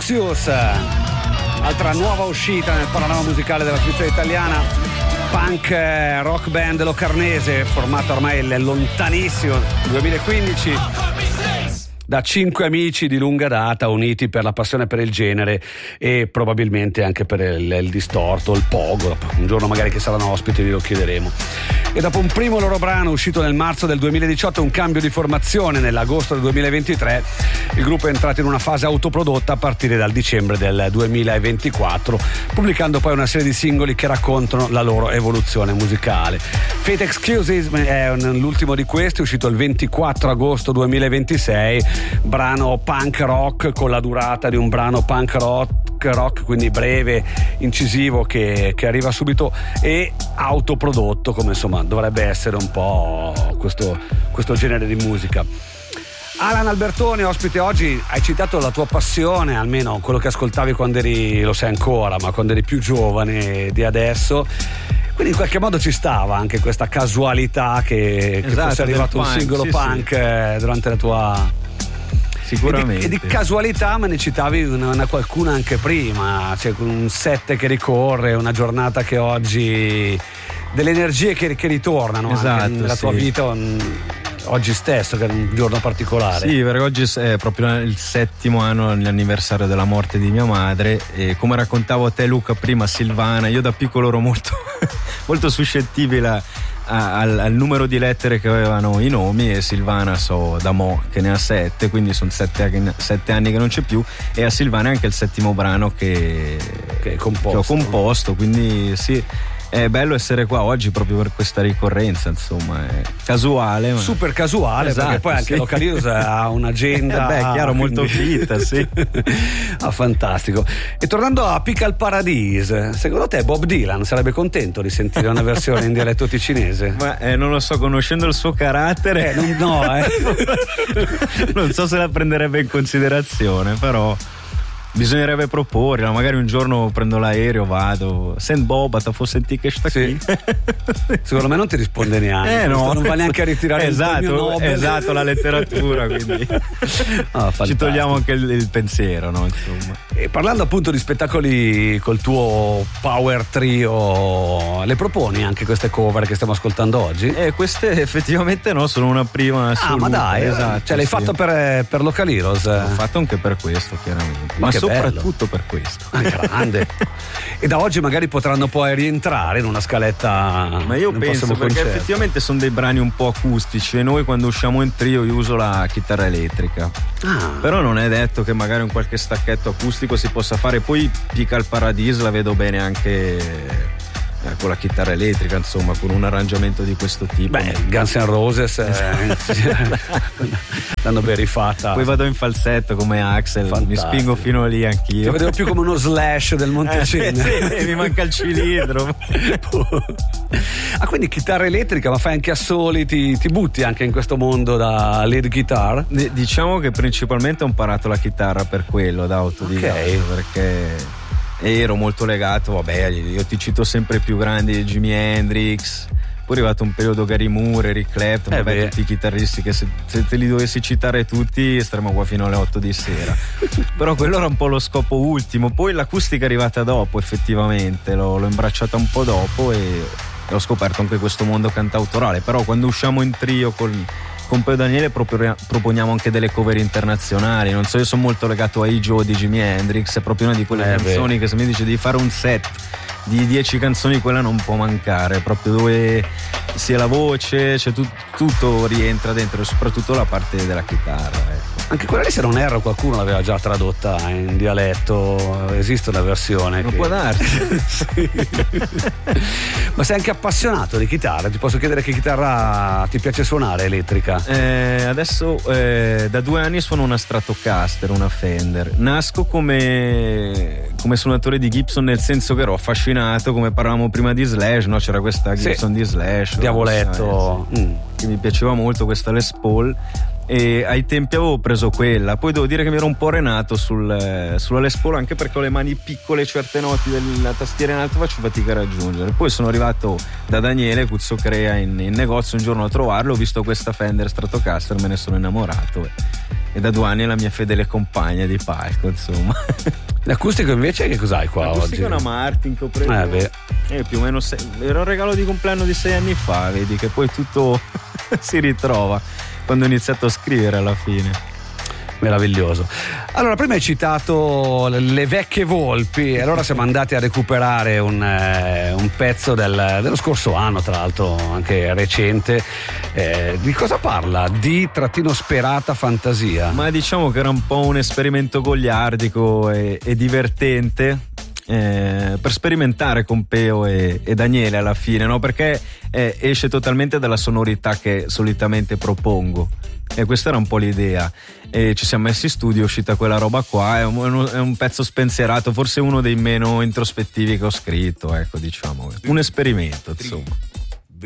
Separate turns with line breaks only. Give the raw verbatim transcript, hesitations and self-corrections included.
Noxious, altra nuova uscita nel panorama musicale della Svizzera italiana, punk rock band locarnese, formata ormai nel lontanissimo duemilaquindici da cinque amici di lunga data uniti per la passione per il genere e probabilmente anche per il, il distorto, il pogo. Un giorno magari che saranno ospiti glielo chiederemo. E dopo un primo loro brano uscito nel marzo del duemiladiciotto e un cambio di formazione nell'agosto del duemilaventitré, il gruppo è entrato in una fase autoprodotta a partire dal dicembre del duemilaventiquattro, pubblicando poi una serie di singoli che raccontano la loro evoluzione musicale. Fate Excuses è l'ultimo di questi, uscito il ventiquattro agosto duemilaventisei, brano punk rock con la durata di un brano punk rock, rock quindi breve, incisivo, che, che arriva subito e autoprodotto, come insomma dovrebbe essere un po' questo, questo genere di musica. Alan Albertoni, ospite oggi. Hai citato la tua passione, almeno quello che ascoltavi quando eri, lo sai ancora, ma quando eri più giovane di adesso. Quindi in qualche modo ci stava anche questa casualità che,
esatto,
che fosse arrivato un
punk,
singolo
sì,
punk sì. durante la tua...
Sicuramente.
E di, e di casualità me ne citavi una, una qualcuna anche prima, cioè un set che ricorre, una giornata che oggi, delle energie che, che ritornano
esatto,
anche nella
sì.
tua vita un, oggi stesso, che è un giorno particolare.
Sì, perché oggi è proprio il settimo anno, l'anniversario della morte di mia madre, e come raccontavo a te, Luca, prima, Silvana, io da piccolo ero molto molto suscettibile a, a, al, al numero di lettere che avevano i nomi, e Silvana so da mo che ne ha sette, quindi sono sette, sette anni che non c'è più, e a Silvana è anche il settimo brano che,
che, è composto.
che ho composto, quindi sì, è bello essere qua oggi proprio per questa ricorrenza, insomma, è casuale, ma...
super casuale, esatto, perché poi anche
sì.
Localiros ha un'agenda
eh beh, chiaro,
quindi...
molto fitta, sì.
Ah, fantastico. E tornando a Pical Paradise, secondo te Bob Dylan sarebbe contento di sentire una versione in dialetto ticinese?
Ma eh, non lo so, conoscendo il suo carattere,
eh, non, no, eh.
non so se la prenderebbe in considerazione, però bisognerebbe proporla. Magari un giorno prendo l'aereo, vado, sent Boba, te fo sentire che sta qui.
Sì. Secondo me non ti risponde neanche,
eh, no.
non va neanche a ritirare
esatto,
il premio Nobel.
Esatto, la letteratura, quindi
ah,
ci togliamo anche il, il pensiero, no? Insomma.
E parlando appunto di spettacoli col tuo Power Trio, le proponi anche queste cover che stiamo ascoltando oggi?
Eh, queste effettivamente no, sono una prima assoluta.
Ah, ma dai,
esatto,
cioè l'hai
sì.
fatto per, per Localiros?
L'ho fatto anche per questo, chiaramente,
ma,
ma
che
soprattutto
bello.
Per questo.
Ah, grande. E da oggi magari potranno poi rientrare in una scaletta.
Ma io penso, perché
concerto.
effettivamente sono dei brani un po' acustici, e noi quando usciamo in trio io uso la chitarra elettrica.
Ah.
Però non è detto che magari un qualche stacchetto acustico si possa fare. Poi Pical Paradise la vedo bene anche con la chitarra elettrica, insomma, con un arrangiamento di questo tipo.
Beh, Guns N' Roses eh, l'hanno ben rifatta.
Poi vado in falsetto come Axel. Fantastico. Mi spingo fino lì anch'io.
Ti vedevo più come uno Slash del Montecine.
Eh, sì, mi manca il cilindro.
Ah, quindi chitarra elettrica, ma fai anche assoli, ti, ti butti anche in questo mondo da lead guitar?
D- diciamo che principalmente ho imparato la chitarra per quello, da autodidatta, okay. Perché ero molto legato, vabbè, io ti cito sempre i più grandi, Jimi Hendrix, poi è arrivato un periodo Gary Moore, Eric Clapton, eh vabbè, tutti i chitarristi che se, se te li dovessi citare tutti staremo qua fino alle otto di sera. Però quello era un po' lo scopo ultimo. Poi l'acustica è arrivata dopo, effettivamente l'ho, l'ho imbracciata un po' dopo e ho scoperto anche questo mondo cantautorale. Però quando usciamo in trio con con Pio Daniele proprio proponiamo anche delle cover internazionali. Non so, io sono molto legato a I Joe di Jimi Hendrix, è proprio una di quelle eh canzoni beh. che se mi dice di fare un set di dieci canzoni, quella non può mancare, proprio dove sia la voce, cioè tu, tutto rientra dentro, e soprattutto la parte della chitarra, ecco.
Anche quella lì, se non erro, qualcuno l'aveva già tradotta in dialetto, esiste una versione
non
che...
può darsi.
Sì. Ma sei anche appassionato di chitarra? Ti posso chiedere che chitarra ti piace suonare elettrica?
Eh, adesso eh, da due anni suono una Stratocaster, una Fender. Nasco come, come suonatore di Gibson, nel senso che ero affascinato, come parlavamo prima di Slash, no? C'era questa Gibson sì. di Slash,
Diavoletto,
sai, sì. mm. che mi piaceva molto, questa Les Paul, e ai tempi avevo preso quella, poi devo dire che mi ero un po' renato sul, sulla Les Paul, anche perché ho le mani piccole, certe noti della tastiera in alto faccio fatica a raggiungere. Poi sono arrivato da Daniele Cuzzo Crea in, in negozio un giorno a trovarlo, ho visto questa Fender Stratocaster, me ne sono innamorato e, e da due anni è la mia fedele compagna di palco, insomma.
L'acustico invece che cos'hai qua
L'acustico
oggi?
È una Martin che ho preso
eh, beh.
Eh, più o meno sei, era un regalo di compleanno di sei anni fa, vedi che poi tutto si ritrova quando ho iniziato a scrivere alla fine.
Meraviglioso. Allora, prima hai citato le vecchie volpi, allora siamo andati a recuperare un, eh, un pezzo del, dello scorso anno, tra l'altro anche recente. Eh, di cosa parla? Di trattino sperata fantasia?
Ma diciamo che era un po' un esperimento goliardico e, e divertente. Eh, per sperimentare con Peo e, e Daniele alla fine, no? Perché eh, esce totalmente dalla sonorità che solitamente propongo e questa era un po' l'idea e ci siamo messi in studio, è uscita quella roba qua, è un, è un pezzo spensierato, forse uno dei meno introspettivi che ho scritto, ecco, diciamo un esperimento, insomma.